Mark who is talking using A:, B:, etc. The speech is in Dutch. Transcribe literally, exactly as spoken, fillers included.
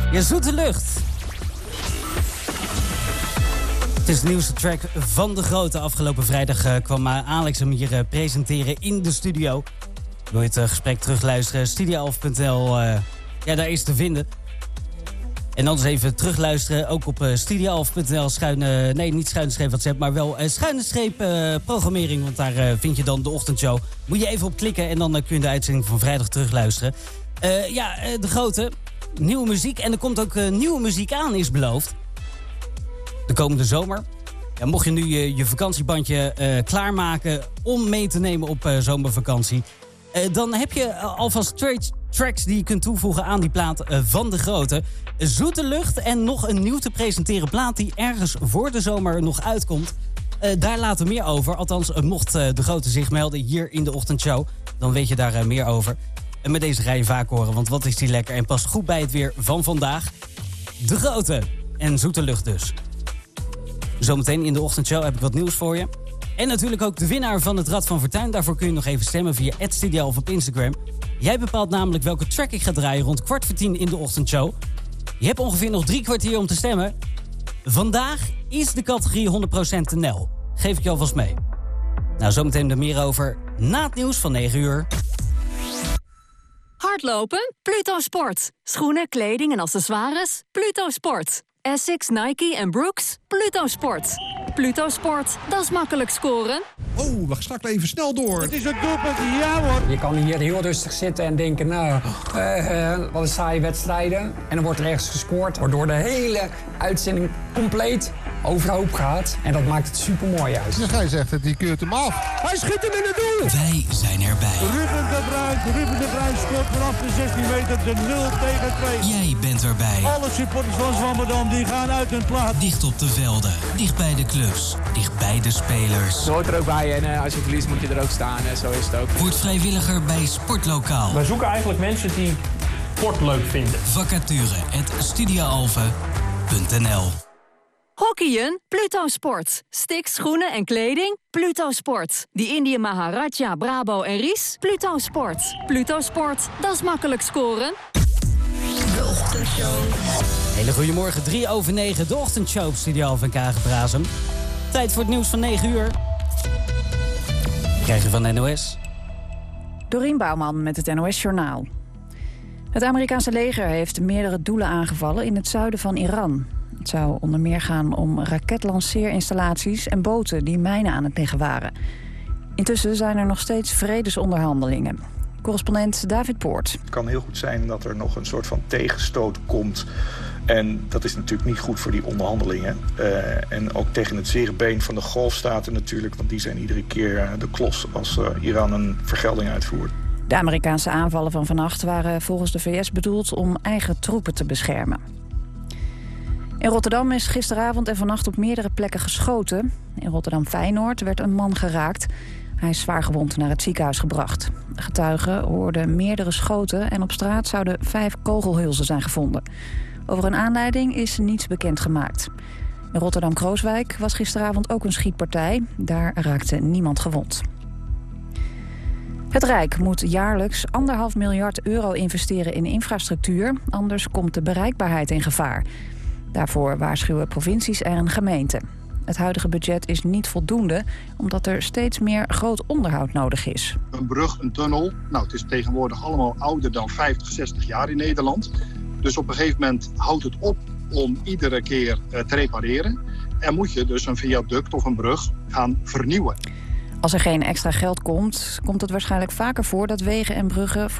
A: Ja, Zoete Lucht. Het is de nieuwste track van De Grote. Afgelopen vrijdag uh, kwam uh, Alex hem hier uh, presenteren in de studio. Wil je het uh, gesprek terugluisteren? studio elf punt n l, uh, ja, daar is te vinden. En anders even terugluisteren, ook op uh, studio elf punt n l, schuine, nee, niet schuine streep WhatsApp, maar wel uh, schuine streep uh, programmering. Want daar uh, vind je dan de ochtendshow. Moet je even op klikken en dan uh, kun je de uitzending van vrijdag terugluisteren. Uh, ja, uh, De Grote, nieuwe muziek. En er komt ook uh, nieuwe muziek aan, is beloofd. De komende zomer. Ja, mocht je nu je, je vakantiebandje uh, klaarmaken om mee te nemen op uh, zomervakantie, Uh, dan heb je uh, alvast tra- tracks die je kunt toevoegen aan die plaat uh, van De Grote. Zoete Lucht en nog een nieuw te presenteren plaat die ergens voor de zomer nog uitkomt. Uh, daar laten we meer over. Althans, uh, mocht uh, De Grote zich melden hier in de ochtendshow, dan weet je daar uh, meer over. En met deze ga je vaak horen, want wat is die lekker en past goed bij het weer van vandaag. De Grote en Zoete Lucht dus. Zometeen in de ochtendshow heb ik wat nieuws voor je. En natuurlijk ook de winnaar van het Rad van Fortuin. Daarvoor kun je nog even stemmen via at studio of op Instagram. Jij bepaalt namelijk welke track ik ga draaien rond kwart voor tien in de ochtendshow. Je hebt ongeveer nog drie kwartier om te stemmen. Vandaag is de categorie honderd procent N L. Geef ik je alvast mee. Nou, zometeen er meer over na het nieuws van negen uur.
B: Hardlopen? Pluto Sport. Schoenen, kleding en accessoires? Pluto Sport. Essex, Nike en Brooks? Pluto Sport. Pluto Sport, dat is makkelijk scoren.
C: Oh, we schakelen even snel door.
D: Het is een doelpunt, ja hoor.
E: Je kan hier heel rustig zitten en denken, nou, uh, uh, wat een saaie wedstrijden. En dan wordt er ergens gescoord, waardoor de hele uitzending compleet overhoop gaat. En dat maakt het supermooi juist.
C: Ja, jij zegt het, die keurt hem af.
D: Hij schiet hem in het doel.
F: Wij zijn erbij.
D: Ruben de Bruin, Ruben de Bruin scoort vanaf de zestien meter de nul tegen twee.
F: Jij bent erbij.
D: Alle supporters van Zwammerdam die gaan uit hun plaats.
F: Dicht op de velden, dicht bij de clubs, dicht bij de spelers.
G: Je hoort er ook bij en uh, als je verliest moet je er ook staan. En zo is het ook.
F: Word vrijwilliger bij Sportlokaal.
H: Wij zoeken eigenlijk mensen die sport leuk vinden.
F: Vacature at studio alphen punt n l.
B: Hockeyen? Pluto Sport. Sticks, schoenen en kleding? Pluto Sport. Die Indië Maharaja, Brabo en Ries? Pluto Sport. Pluto Sport, dat is makkelijk scoren.
A: De ochtendshow. Hele goedemorgen, drie over negen. De ochtendshow op Studio van Kagenbrazen. Tijd voor het nieuws van negen uur. Krijg je van de N O S.
I: Dorien Bouwman met het N O S-journaal. Het Amerikaanse leger heeft meerdere doelen aangevallen in het zuiden van Iran. Het zou onder meer gaan om raketlanceerinstallaties en boten die mijnen aan het leggen waren. Intussen zijn er nog steeds vredesonderhandelingen. Correspondent David Poort.
J: Het kan heel goed zijn dat er nog een soort van tegenstoot komt. En dat is natuurlijk niet goed voor die onderhandelingen. Uh, en ook tegen het zere been van de golfstaten natuurlijk. Want die zijn iedere keer uh, de klos als uh, Iran een vergelding uitvoert.
I: De Amerikaanse aanvallen van vannacht waren volgens de V S bedoeld om eigen troepen te beschermen. In Rotterdam is gisteravond en vannacht op meerdere plekken geschoten. In Rotterdam-Feyenoord werd een man geraakt. Hij is zwaargewond naar het ziekenhuis gebracht. De getuigen hoorden meerdere schoten en op straat zouden vijf kogelhulzen zijn gevonden. Over een aanleiding is niets bekendgemaakt. In Rotterdam-Krooswijk was gisteravond ook een schietpartij. Daar raakte niemand gewond. Het Rijk moet jaarlijks anderhalf miljard euro investeren in infrastructuur. Anders komt de bereikbaarheid in gevaar. Daarvoor waarschuwen provincies en gemeenten. Het huidige budget is niet voldoende, omdat er steeds meer groot onderhoud nodig is.
K: Een brug, een tunnel, nou, het is tegenwoordig allemaal ouder dan vijftig, zestig jaar in Nederland. Dus op een gegeven moment houdt het op om iedere keer uh, te repareren. En moet je dus een viaduct of een brug gaan vernieuwen.
I: Als er geen extra geld komt, komt het waarschijnlijk vaker voor dat wegen en bruggen